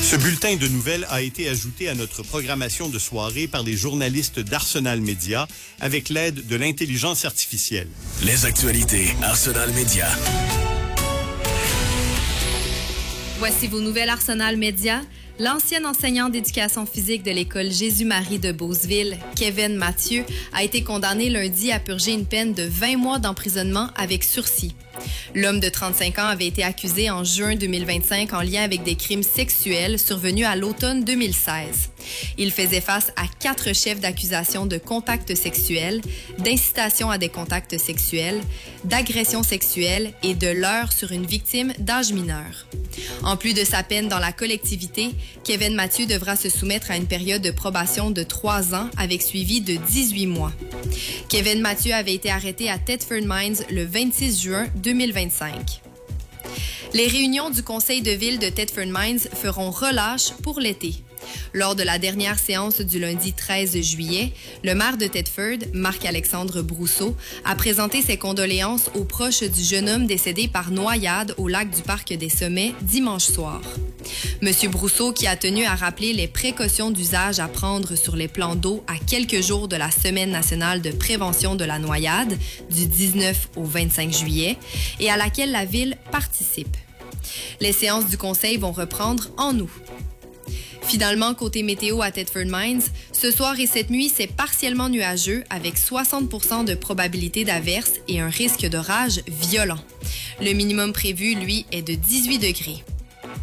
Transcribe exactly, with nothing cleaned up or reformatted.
Ce bulletin de nouvelles a été ajouté à notre programmation de soirée par les journalistes d'Arsenal Média avec l'aide de l'intelligence artificielle. Les actualités Arsenal Média. Voici vos nouvelles Arsenal Média. L'ancien enseignant d'éducation physique de l'école Jésus-Marie de Beauceville, Kevin Mathieu, a été condamné lundi à purger une peine de vingt mois d'emprisonnement avec sursis. L'homme de trente-cinq ans avait été accusé en juin deux mille vingt-cinq en lien avec des crimes sexuels survenus à l'automne deux mille seize. Il faisait face à quatre chefs d'accusation de contacts sexuels, d'incitation à des contacts sexuels, d'agression sexuelle et de leurre sur une victime d'âge mineur. En plus de sa peine dans la collectivité, Kevin Mathieu devra se soumettre à une période de probation de trois ans avec suivi de dix-huit mois. Kevin Mathieu avait été arrêté à Thetford Mines le vingt-six juin deux mille vingt-cinq. Les réunions du conseil de ville de Thetford Mines feront relâche pour l'été. Lors de la dernière séance du lundi treize juillet, le maire de Thetford, Marc-Alexandre Brousseau, a présenté ses condoléances aux proches du jeune homme décédé par noyade au lac du Parc des Sommets dimanche soir. Monsieur Brousseau, qui a tenu à rappeler les précautions d'usage à prendre sur les plans d'eau à quelques jours de la Semaine nationale de prévention de la noyade, du dix-neuf au vingt-cinq juillet, et à laquelle la ville participe. Les séances du conseil vont reprendre en août. Finalement, côté météo à Thetford Mines, ce soir et cette nuit, c'est partiellement nuageux avec soixante pour cent de probabilité d'averse et un risque d'orage violent. Le minimum prévu, lui, est de dix-huit degrés.